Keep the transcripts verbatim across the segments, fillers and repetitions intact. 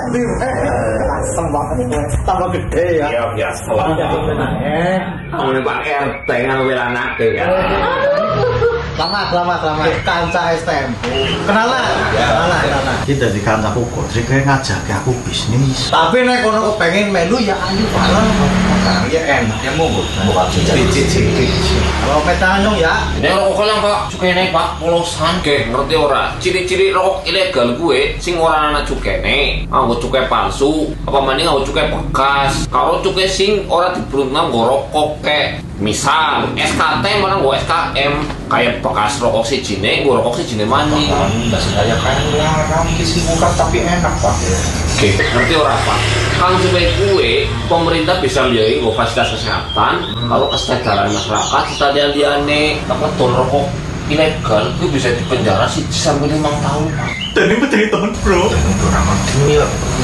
di asem banget gue. Tambah gede ya. Iya biasa lah. Eh, Ini Pak R T kan wilanake kan. selamat, selamat, selamat. Kanca S T M. Kenalan, kenalan, kenalan. Kita di kancaku kok, sih kayak ngajak aku bisnis. Tapi nek kono kepengin melu ya ayo bareng. Ya enak, ya monggo. Bukan cicit-cicit. Kalau petanyong ya. Nek rokok lang Pak, cukene Pak polosan ge ngerti ora? Ciri-ciri rokok ilegal gue sing ora ana cukene, nganggo cukai palsu, apa maning nganggo cukai bekas. Karo cukai sing ora diberuntung nggo rokok kek. Misal S K T malah nggo S K M kayak bekas rokok sijine, nggo rokok sijine maning. Enggak sengaja kan larang kisi bukan tapi enak Pak. Oke, ngerti ora Pak? Kalau supaya kue, pemerintah bisa biayai nggo fasilitas kesehatan, kalau kesejahteraan masyarakat kita liane apa tol rokok ilegal itu bisa dipenjara sih sampai lima tahun Pak. Dan ini menjadi temen bro. Orang mil.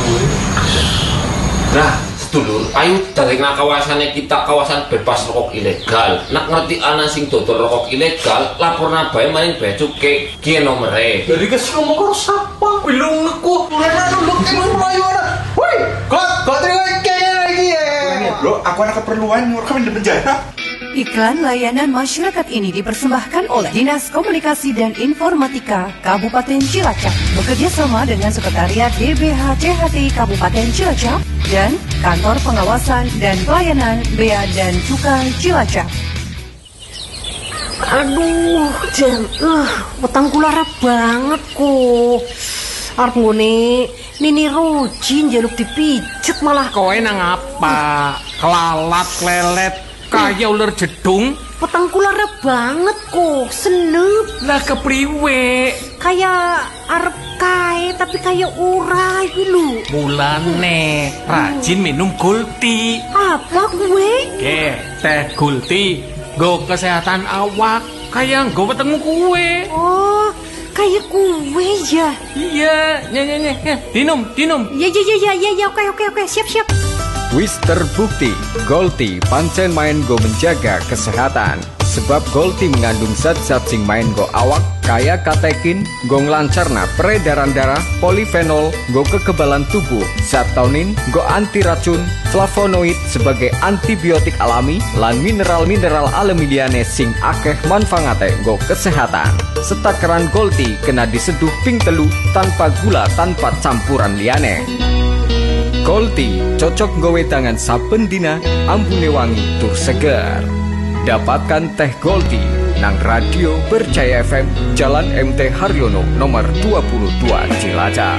Nah, sedulur, ayo dari kawasannya kita kawasan bebas rokok ilegal. Nak ngerti ana sing dodol rokok ilegal, lapor nabae maring bea cukai kiye nomere. Jadi kesini ngomong karo sapa? Belum ngaku. Mulai dulu kene mlayu ana. Woi, kok kok terima kene lagi ya. Bro, aku ada keperluan orang di penjara. Iklan layanan masyarakat ini dipersembahkan oleh Dinas Komunikasi dan Informatika Kabupaten Cilacap bekerja sama dengan Sekretariat D B H C H T Kabupaten Cilacap dan Kantor Pengawasan dan Pelayanan Bea dan Cukai Cilacap. Aduh, jan, uh, wetang kula lara banget kok. Arep ngene, Nini Roji njaluk dipijet malah. Kowe nang apa? Kelalat lelet kaya ular jedung. Wetang kula lara banget kok, senep. Lah kepriwe? Kayak arep kae tapi kayak ora iki lho. Mulane rajin minum Gulti. Apa kuwe? Ke, teh Gulti nggo kesehatan awak kaya nggo wetengmu kuwe. Oh, kayak kuwe ya. Iya, nye nye nye, dinum, dinum. Ya ya ya ya ya, oke oke oke, siap siap. Wis terbukti, Golti pancen main go menjaga kesehatan. Sebab Golti mengandung zat-zat sing main go awak kaya katekin, go nglancarna peredaran darah, polifenol, go kekebalan tubuh, zat taunin, go anti racun, flavonoid sebagai antibiotik alami, lan mineral-mineral alami liyane sing akeh manfaate go kesehatan. Setakaran Golti kena diseduh ping telu tanpa gula tanpa campuran liyane. Golti cocok gowe tangan saben dina, ambune wangi tur seger. Dapatkan teh Golti nang Radio Berjaya F M Jalan M T Haryono nomor dua puluh dua Cilacap.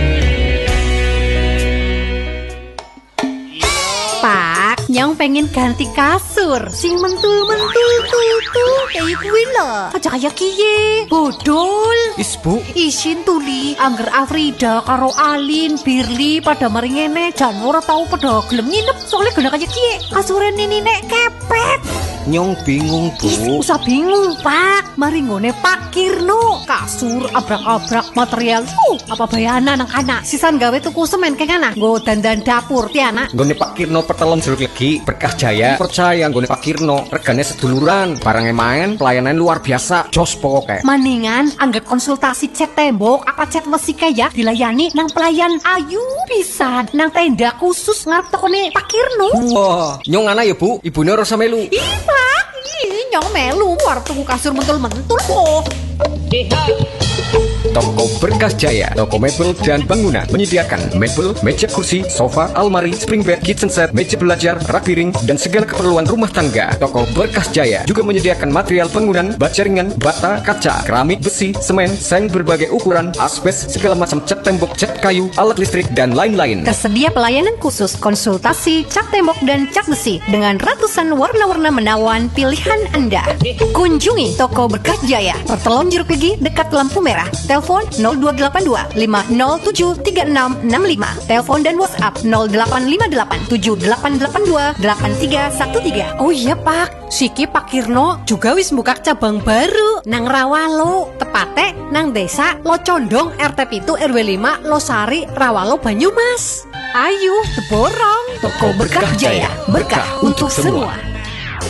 Pak, nyong pengen ganti kasur sing mentul-mentul tuh kayak kuwi lho. Aja kayak kiye, bodol. Is Bu, Isin tuli, angger Afrida karo Alin, Birli pada mari ngene jan ora tau pada gelem nginep soalnya gena kayak kiye. Kasure nini nek kepet. nyong bingung Is, Bu. usah bingung Pak, mari ngone Pak Kirno. Kasur abrak-abrak material. Uh, apa bayana anak-anak. Sisan gawe tuku semen kayak ana. Nggo dandan dapur ti anak. Nggone Pak Kirno pertelon jeruk legi Berkah Jaya. Percaya nggone Pak Kirno regane seduluran, barangnya main, pelayanan luar biasa. Jos pokoknya. Maningan anggap konsultasi cat tembok apa cat besi ya dilayani nang pelayan ayu pisan nang tenda khusus ngarep tokone Pak Kirno. Wah, nyong ana ya Bu, ibune Rosa melu. Ih Pak, ih nyong melu arep tuku kasur mentul-mentul kok. Toko Berkah Jaya, toko mebel dan bangunan menyediakan mebel, meja kursi, sofa, almari, spring bed, kitchen set, meja belajar, rak piring, dan segala keperluan rumah tangga. Toko Berkah Jaya juga menyediakan material bangunan, baja ringan, bata, kaca, keramik, besi, semen, seng berbagai ukuran, asbes, segala macam cat tembok, cat kayu, alat listrik, dan lain-lain. Tersedia pelayanan khusus konsultasi cat tembok dan cat besi dengan ratusan warna-warna menawan pilihan Anda. Kunjungi toko Berkah Jaya, Pertelon Jeruk Gigi dekat lampu merah. Telepon nol dua delapan dua lima nol tujuh tiga enam enam lima. Telepon dan WhatsApp nol delapan lima delapan tujuh delapan delapan dua delapan tiga satu tiga. Oh iya Pak, siki Pak Kirno juga wis buka cabang baru nang Rawalo, tepate nang desa Locondong R T pitu R W lima Losari Rawalo Banyumas. Ayo, teborong. Toko Berkah Jaya, berkah untuk semua.